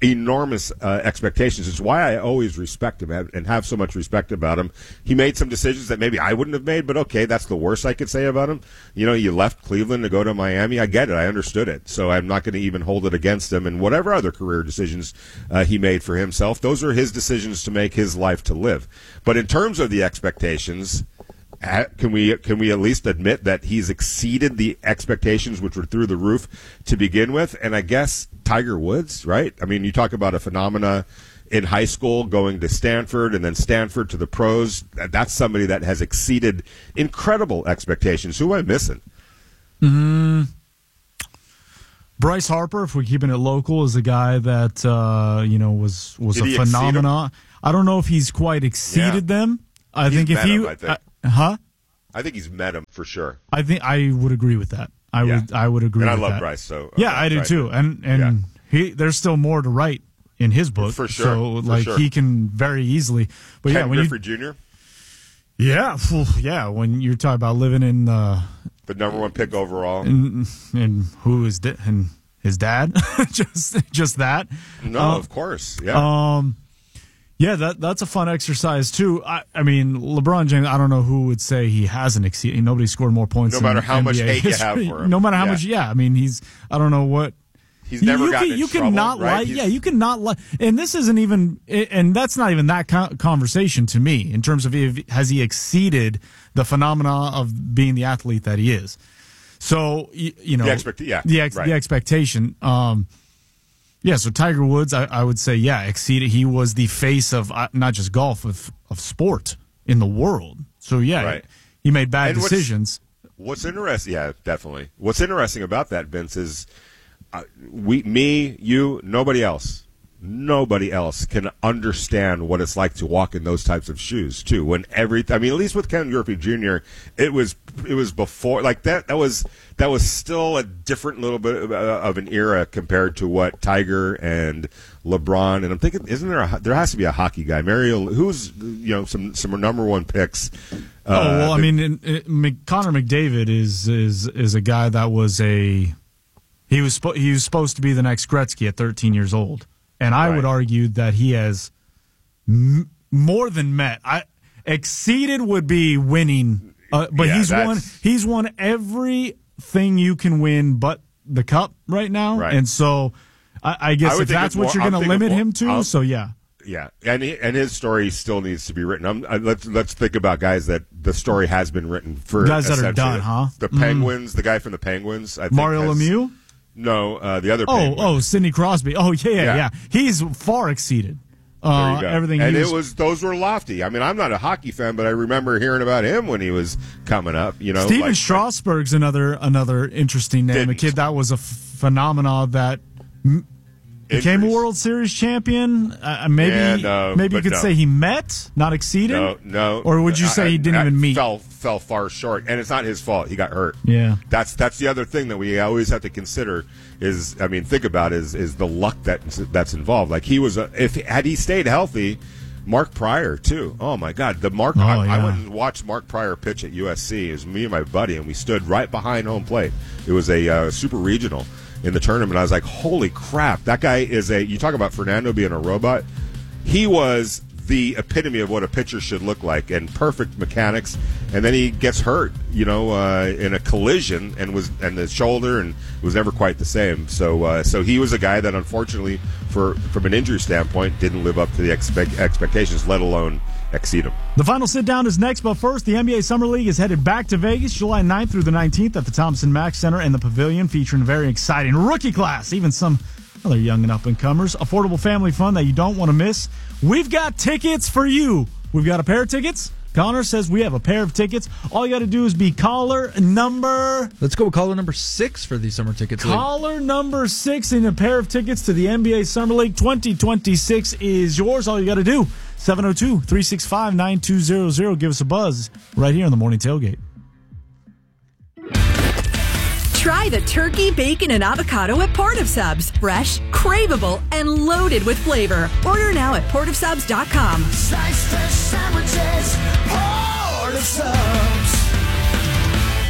enormous uh, expectations. It's why I always respect him and have so much respect about him. He made some decisions that maybe I wouldn't have made, but okay, that's the worst I could say about him. You know, you left Cleveland to go to Miami. I get it. I understood it. So I'm not going to even hold it against him. And whatever other career decisions uh, he made for himself, those are his decisions to make, his life to live. But in terms of the expectations, Can we can we at least admit that he's exceeded the expectations, which were through the roof to begin with? And I guess Tiger Woods, right? I mean, you talk about a phenomena in high school going to Stanford and then Stanford to the pros. That's somebody that has exceeded incredible expectations. Who am I missing? Mm, Bryce Harper, if we're keeping it local, is a guy that uh, you know was was Did a he exceed phenomenon. I don't know if he's quite exceeded Yeah. them. I He's think if met he, him, I think. uh, huh? I think he's met him for sure. I think I would agree with that. I Yeah. would I would agree. And I with love that. Bryce, so yeah, I'm I do trying too. to- And and Yeah. he there's still more to write in his book For sure, So for like sure. he can very easily. But Ken yeah, when Griffey Junior, you yeah phew, yeah when you're talking about living in uh, the number one pick overall. and and who is da- and his dad just just that. No, Uh, of course, yeah. Um, yeah, that that's a fun exercise too. I, I mean, LeBron James. I don't know who would say he hasn't exceeded. Nobody scored more points. No in matter how N B A much hate you history. have for him. No matter how Yeah. much. Yeah, I mean, he's. I don't know what. He's never you gotten can, in you trouble, cannot right? like. He's- Yeah, you cannot like. And this isn't even. And that's not even that co- conversation to me in terms of if, has he exceeded the phenomena of being the athlete that he is. So you, you know The expect- yeah, the ex- right. the expectation. Um, yeah, so Tiger Woods, I, I would say, yeah, exceeded. He was the face of uh, not just golf, of of sport in the world. So yeah, Right. he made bad And what's- decisions. What's interesting, yeah, definitely. What's interesting about that, Vince, is uh, we, me, you, nobody else, nobody else can understand what it's like to walk in those types of shoes too. When every, I mean, at least with Ken Griffey Junior, it was it was before like that. That was that was still a different little bit of, uh, of an era compared to what Tiger and LeBron. And I'm thinking, isn't there a, there has to be a hockey guy, Mario, who's you know some some number one picks. Uh, oh well, I that- mean, in, in, Mc- Connor McDavid is is is a guy that was a he was spo- he was supposed to be the next Gretzky at thirteen years old, and I would argue that he has m- more than met. I exceeded would be winning, uh, but Yeah, he's that's- won he's won everything you can win, but the cup right now, Right. and so I, I guess I would if think that's of what more- you're I'm going to thinking limit more- him to, I'll- so yeah. Yeah, and he, and his story still needs to be written. I'm, I, let's let's think about guys that the story has been written for. Guys that are essentially done, huh? The Mm. Penguins, the guy from the Penguins, I think Mario has- Lemieux? No, uh, the other. Oh, Penguin. oh, Sidney Crosby. Oh, yeah, yeah, Yeah. yeah. He's far exceeded There uh, you go. everything. And he it was those were lofty. I mean, I'm not a hockey fan, but I remember hearing about him when he was coming up. You know, Steven like, Strasburg's another another interesting name. A Didn't. kid that was a f- phenomenon that m- became a World Series champion. Uh, maybe Yeah, no, maybe you but could no. say he met, not exceeded. No, no. Or would you say I- he didn't I- even meet? Fell fell far short, and it's not his fault. He got hurt. Yeah. That's that's the other thing that we always have to consider is I mean think about is is the luck that that's involved. Like he was a, if had he stayed healthy, Mark Pryor too. Oh my God, the Mark Oh, I, I yeah. went and watched Mark Pryor pitch at U S C. It was me and my buddy, and we stood right behind home plate. It was a uh, super regional in the tournament. I was like, holy crap, that guy is a. You talk about Fernando being a robot. He was the epitome of what a pitcher should look like, and perfect mechanics. And then he gets hurt, you know, uh, in a collision, and was and the shoulder, and was never quite the same. So, uh, so he was a guy that, unfortunately, for from an injury standpoint, didn't live up to the expect, expectations, let alone exceed them. The final sit down is next, but first, the N B A Summer League is headed back to Vegas July ninth through the nineteenth at the Thompson Mack Center and the Pavilion, featuring a very exciting rookie class, even some other young and up and comers. Affordable family fun that you don't want to miss. We've got tickets for you. We've got a pair of tickets. Connor says we have a pair of tickets. All you got to do is be caller number. Let's go with caller number six for the summer tickets. league. Caller number six in a pair of tickets to the N B A Summer League twenty twenty-six is yours. All you got to do, seven oh two, three six five, nine two zero zero. Give us a buzz right here on the Morning Tailgate. Try the turkey, bacon, and avocado at Port of Subs. Fresh, craveable, and loaded with flavor. Order now at port of subs dot com. Slice fresh sandwiches, Port of Subs.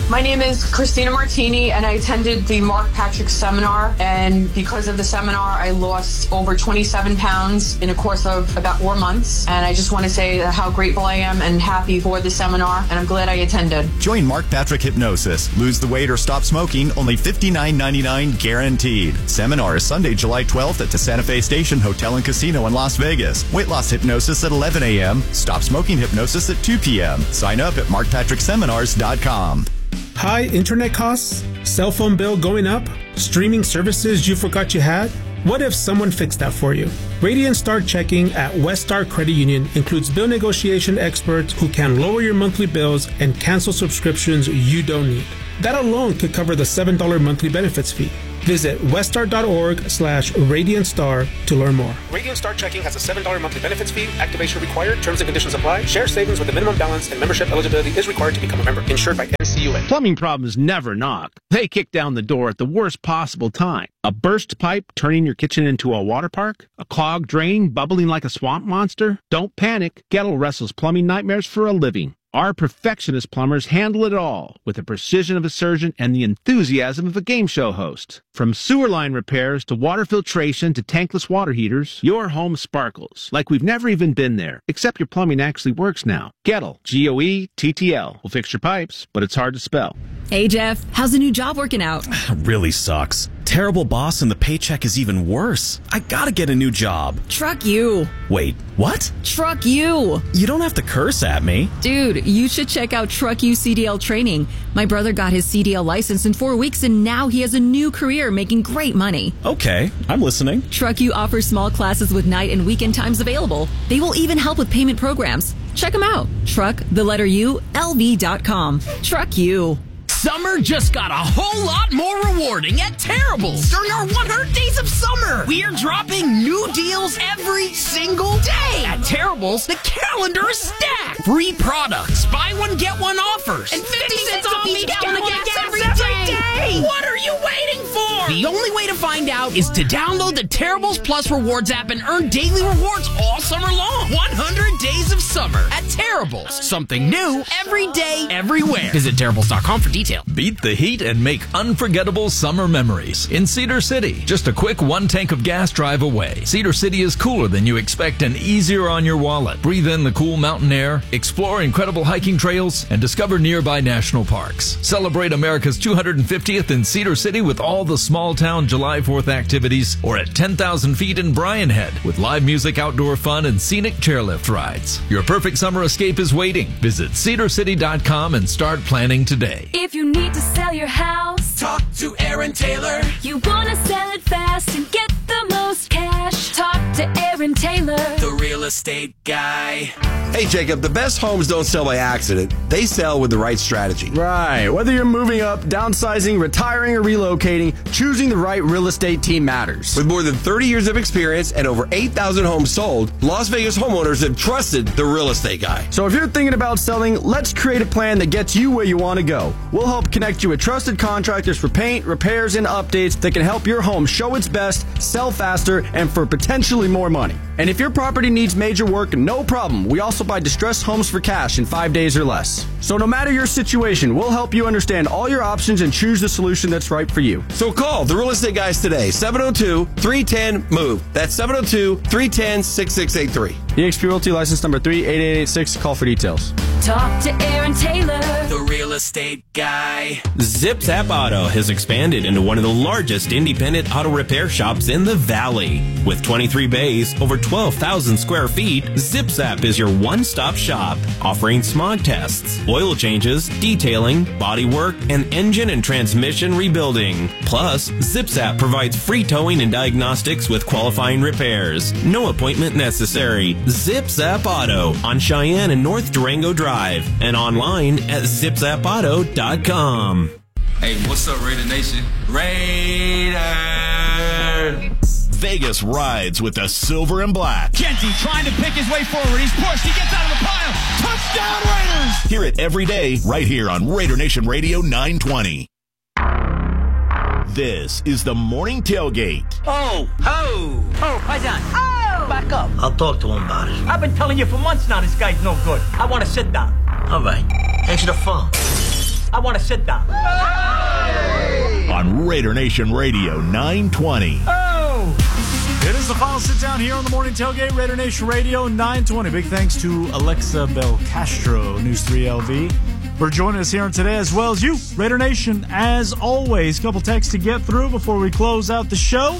My name is Christina Martini, and I attended the Mark Patrick seminar. And because of the seminar, I lost over twenty-seven pounds in a course of about four months. And I just want to say how grateful I am and happy for the seminar, and I'm glad I attended. Join Mark Patrick Hypnosis. Lose the weight or stop smoking, only fifty-nine ninety-nine guaranteed. Seminar is Sunday, July twelfth at the Santa Fe Station Hotel and Casino in Las Vegas. Weight loss hypnosis at eleven a.m. Stop smoking hypnosis at two p.m. Sign up at mark patrick seminars dot com. High internet costs? Cell phone bill going up? Streaming services you forgot you had? What if someone fixed that for you? Radiant Star Checking at Westar Credit Union includes bill negotiation experts who can lower your monthly bills and cancel subscriptions you don't need. That alone could cover the seven dollars monthly benefits fee. Visit westar.org slash Radiant Star to learn more. Radiant Star Checking has a seven dollars monthly benefits fee. Activation required. Terms and conditions apply. Share savings with a minimum balance and membership eligibility is required to become a member. Insured by N C U A. Plumbing problems never knock. They kick down the door at the worst possible time. A burst pipe turning your kitchen into a water park? A clogged drain bubbling like a swamp monster? Don't panic. Gettle wrestles plumbing nightmares for a living. Our perfectionist plumbers handle it all with the precision of a surgeon and the enthusiasm of a game show host. From sewer line repairs to water filtration to tankless water heaters, your home sparkles like we've never even been there, except your plumbing actually works now. Gettle, G O E T T L, will fix your pipes, but it's hard to spell. Hey, Jeff, how's the new job working out? Really sucks. Terrible boss and the paycheck is even worse. I gotta get a new job. Truck you. Wait, what? Truck you. You don't have to curse at me. Dude, you should check out Truck You C D L training. My brother got his C D L license in four weeks and now he has a new career making great money. Okay, I'm listening. Truck You offers small classes with night and weekend times available. They will even help with payment programs. Check them out. Truck, the letter U, L V dot com. Truck You. Summer just got a whole lot more rewarding at Terrible's during our one hundred days of summer. We are dropping new deals every single day. At Terrible's, the calendar is stacked. Free products, buy one, get one offers, and fifty cents off each gallon of gas every day. What are you waiting for? The only way to find out is to download the Terrible's Plus Rewards app and earn daily rewards all summer long. one hundred days of summer at Terrible's. Something new every day, everywhere. Visit Terrible's dot com for details. Beat the heat and make unforgettable summer memories in Cedar City. Just a quick one tank of gas drive away. Cedar City is cooler than you expect and easier on your wallet. Breathe in the cool mountain air, explore incredible hiking trails, and discover nearby national parks. Celebrate America's two hundred fiftieth in Cedar City with all the small town July fourth activities, or at ten thousand feet in Bryan Head with live music, outdoor fun, and scenic chairlift rides. Your perfect summer escape is waiting. Visit cedar city dot com and start planning today. If you need to sell your house, talk to Aaron Taylor. You want to sell it fast and get the most cash, talk to Aaron Taylor, the real estate guy. Hey, Jacob, the best homes don't sell by accident. They sell with the right strategy. Right. Whether you're moving up, downsizing, retiring, or relocating, choosing the right real estate team matters. With more than thirty years of experience and over eight thousand homes sold, Las Vegas homeowners have trusted the real estate guy. So if you're thinking about selling, let's create a plan that gets you where you want to go. We'll help connect you with trusted contractors for paint, repairs, and updates that can help your home show its best, sell faster, and for potentially more money. And if your property needs major work, no problem. We also buy distressed homes for cash in five days or less. So no matter your situation, we'll help you understand all your options and choose the solution that's right for you. So call the Real Estate Guys today, seven oh two, three one zero, M O V E. That's seven oh two, three one zero, six six eight three. E X P Realty license number three eight eight eight six. Call for details. talk to Aaron Taylor, the real estate guy. Zips App Auto has expanded into one of the largest independent auto repair shops in the Valley. With twenty-three bays, over twelve thousand square feet, Zips App is your one-stop shop, offering smog tests, oil changes, detailing, bodywork, and engine and transmission rebuilding. Plus, Zips App provides free towing and diagnostics with qualifying repairs. No appointment necessary. Zips App Auto on Cheyenne and North Durango Drive and online at zips app auto dot com. Hey, what's up, Raider Nation? Raider! Vegas rides with the silver and black. Genty trying to pick his way forward. He's pushed. He gets out of the pile. Touchdown, Raiders! Hear it every day right here on Raider Nation Radio nine twenty. This is the Morning Tailgate. Oh, oh, oh, Paisan. Oh! Back up. I'll talk to him about it. I've been telling you for months now this guy's no good. I want to sit down. All right. Answer the phone. I want to sit down. On Raider Nation Radio nine twenty. Oh! It is the final sit down here on the Morning Tailgate, Raider Nation Radio nine twenty. Big thanks to Alexa Belcastro, News three L V, for joining us here today, as well as you, Raider Nation. As always, a couple texts to get through before we close out the show.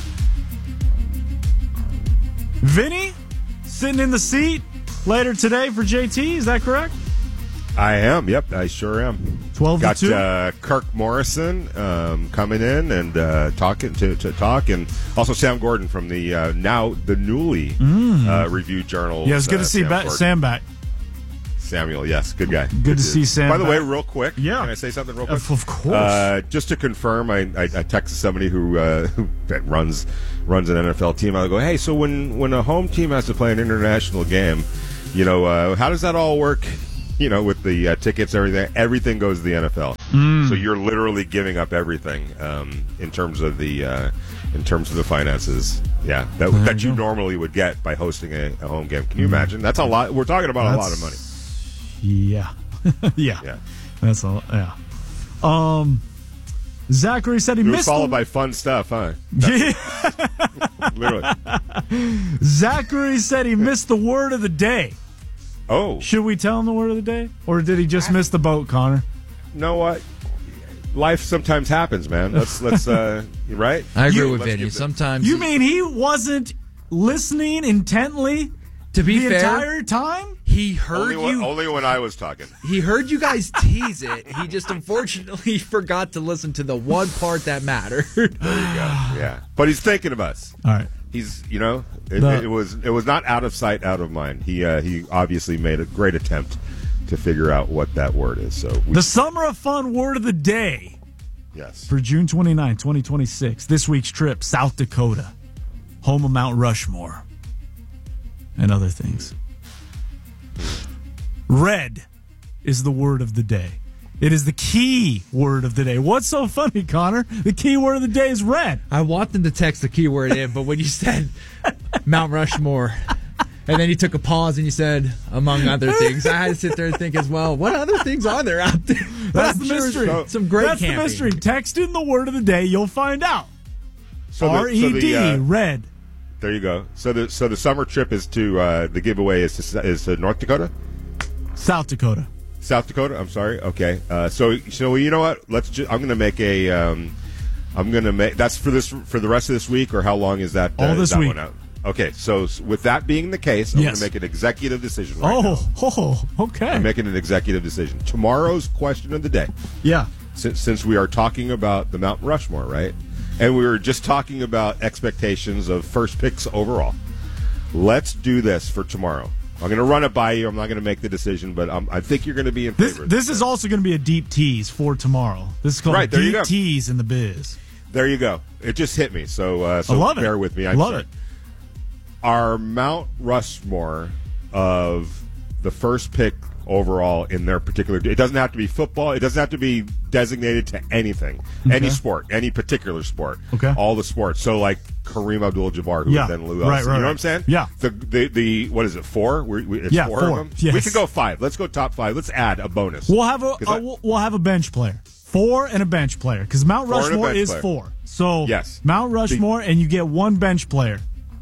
Vinny, sitting in the seat later today for J T, is that correct? I am, yep, I sure am. twelve Got to two. Uh, Kirk Morrison um, coming in and uh, talking to, to talk, and also Sam Gordon from the uh, now the newly Mm. uh, Review Journal. Yeah, it's good uh, to see Sam, ba- Gordon. Sam back. Samuel, yes, good guy. Good, good to see Sam By the back. way, real quick, yeah. can I say something real quick? Of, of course. Uh, just to confirm, I, I, I texted somebody who, uh, who that runs runs an N F L team. I go, hey, so when, when a home team has to play an international game, you know, uh, how does that all work? You know, with the uh, tickets, everything, everything goes to the N F L. Mm. So you're literally giving up everything um, in terms of the uh, in terms of the finances. Yeah, that There that you you go. normally would get by hosting a, a home game. Can you Mm. imagine? That's a lot. We're talking about That's- a lot of money. Yeah. yeah. Yeah. That's all. Yeah. Um, Zachary said he It was missed. followed the- by fun stuff, huh? Literally. Zachary said he missed the word of the day. Oh. Should we tell him the word of the day? Or did he just miss the boat, Connor? You know what? Life sometimes happens, man. Let's let's uh right? I agree You- with let's Vinny. give the- Sometimes You mean he wasn't listening intently to be the fair, entire time? he heard only when, you. only when I was talking. He heard you guys tease it. He just unfortunately forgot to listen to the one part that mattered. There you go. Yeah. But he's thinking of us. All right. He's, you know, it, The- it was it was not out of sight, out of mind. He uh, he obviously made a great attempt to figure out what that word is. So we, The Summer of Fun word of the day yes, for June twenty-ninth, twenty twenty-six. This week's trip, South Dakota, home of Mount Rushmore, and other things. Red is the word of the day. It is the key word of the day. What's so funny, Connor? The key word of the day is red. I wanted to text the keyword in, but when you said Mount Rushmore, and then you took a pause and you said, among other things, I had to sit there and think as well, what other things are there out there? That's I'm the sure mystery. some- Some great That's camping. the mystery. Text in the word of the day. You'll find out. So the- R E D, so the, uh, red. there you go. So the so the summer trip is to uh, the giveaway is to, is to North Dakota, South Dakota. South Dakota. I'm sorry. Okay. Uh, so so you know what? Let's. Ju- I'm going to make a. Um, I'm going to make that's for this for the rest of this week, or how long is that? All uh, this that week. One out? Okay. So s- with that being the case, I'm Yes. going to make an executive decision. Right Oh, now. oh, okay. I'm making an executive decision. Tomorrow's question of the day. Yeah. Since, since we are talking about the Mount Rushmore, right? And we were just talking about expectations of first picks overall. Let's do this for tomorrow. I'm going to run it by you. I'm not going to make the decision, but um, I think you're going to be in This, favor. of this is also going to be a deep tease for tomorrow. This is called Right, a there you deep go. tease in the biz. There you go. It just hit me, so uh, so I love it. bear with me. I'm Love sorry. it. Our Mount Rushmore of the first pick overall in their particular. It doesn't have to be football. It doesn't have to be designated to anything, Okay. any sport, any particular sport. Okay. All the sports. So like Kareem Abdul-Jabbar, who Yeah. was then Lou Right, Elson. right, You know right. what I'm saying? Yeah. The the, the what is it? Four? We, we, it's Yeah, four, four. of them. Yes. We could go five. Let's go top five. Let's add a bonus. We'll have a 'Cause uh, I- we'll, we'll have a bench player. Four and a bench player because Mount Four and a Rushmore bench is player. four. So Yes. Mount Rushmore, and you get one bench player.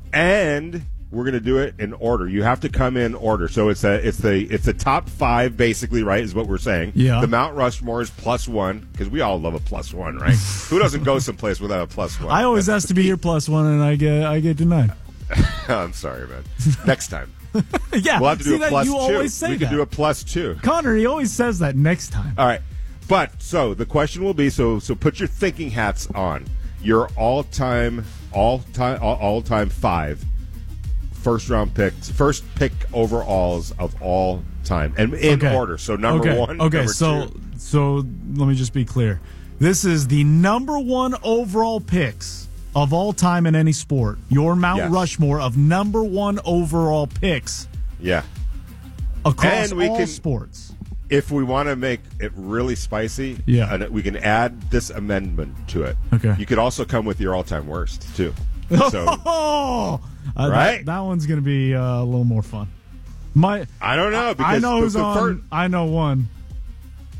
And we're going to do it in order. You have to come in order. So it's a it's the it's the top five basically, right? Is what we're saying. Yeah. The Mount Rushmore is plus one because we all love a plus one, right? Who doesn't go someplace without a plus one? I always ask to be your plus one, and I get I get denied. I'm sorry, man. Next time. Yeah, We'll have to do see a that? plus You two. always say we that. can do a plus two. Connor, he always says that next time. All right. But so the question will be so so put your thinking hats on. Your all time all time all, all time five first round picks, first pick overalls of all time, and in Okay. order. So number okay. one, Okay, number so two. so let me just be clear. This is the number one overall picks of all time in any sport. Your Mount Yes. Rushmore of number one overall picks Yeah. across And we all can- sports. If we want to make it really spicy, Yeah. and we can add this amendment to it. Okay. You could also come with your all time worst too. So Oh, uh, Right? That, that one's going to be uh, a little more fun. My, I don't know I because know the- who's the on. first- I know one.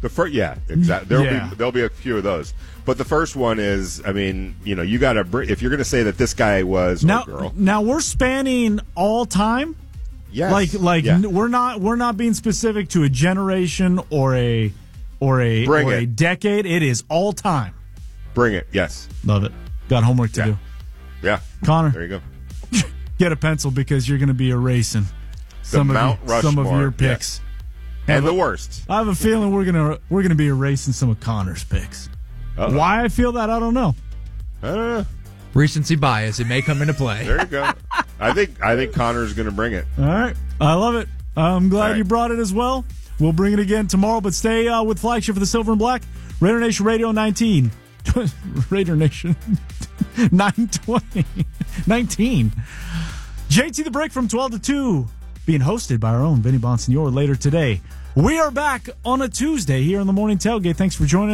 The first, yeah, exactly. There'll Yeah. be there'll be a few of those, but the first one is, I mean, you know, you got to if you're going to say that this guy was Now, or girl. now we're spanning all time. Yes. Like, like Yeah. n- we're not we're not being specific to a generation or a or a Bring or it. a decade. It is all time. Bring it, yes, Love it. Got homework to Yeah. do. yeah. Connor, There you go. get a pencil because you're going to be erasing some of Mount your, some of Rushmore, your picks. And the worst. I have a feeling we're gonna we're gonna be erasing some of Connor's picks. Uh-oh. Why I feel that I don't know. I don't know. Recency bias. It may come into play. There you go. I think I think Connor's going to bring it. All right, I love it. I'm glad right. you brought it as well. We'll bring it again tomorrow, but stay uh, with Flagship for the Silver and Black. Raider Nation Radio nineteen. Raider Nation nine twenty. nineteen. J T the Brick from twelve to two, being hosted by our own Vinny Bonsignor later today. We are back on a Tuesday here on the Morning Tailgate. Thanks for joining us.